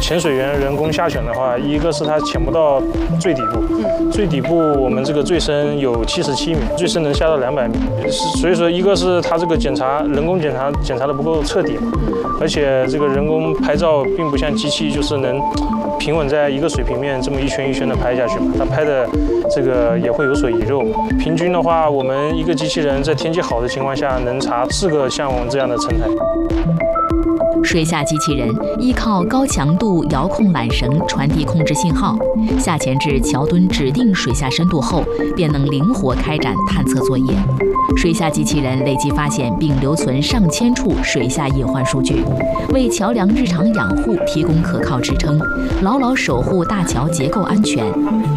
潜水员人工下潜的话，一个是它潜不到最底部，最底部我们这个最深有77米，最深能下到200米。所以说，一个是它这个人工检查的不够彻底嘛，而且这个人工拍照并不像机器，就是能平稳在一个水平面这么一圈一圈的拍下去嘛，它拍的这个也会有所遗漏。平均的话，我们一个机器人在天气好的情况下能查4个像我们这样的层台。 水下机器人依靠高强度遥控缆绳传递控制信号，下潜至桥墩指定水下深度后，便能灵活开展探测作业。水下机器人累计发现并留存上千处水下隐患数据，为桥梁日常养护提供可靠支撑，牢牢守护大桥结构安全。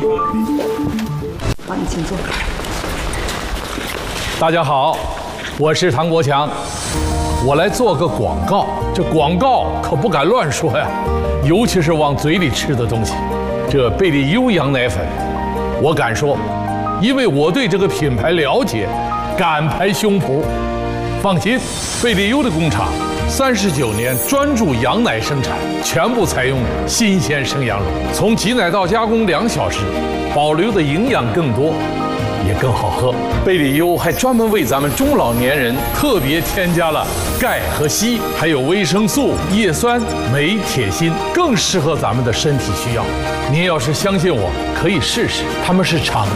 好，你请坐。 大家好，我是唐国强。我来做个广告，这广告可不敢乱说呀，尤其是往嘴里吃的东西。这贝利优羊奶粉，我敢说，因为我对这个品牌了解，敢拍胸脯。放心，贝利优的工厂39年专注羊奶生产，全部采用新鲜生羊乳，从挤奶到加工2小时，保留的营养更多。也更好喝。贝利优还专门为咱们中老年人特别添加了钙和硒，还有维生素、叶酸、镁、铁、锌，更适合咱们的身体需要。您要是相信我，可以试试，他们是厂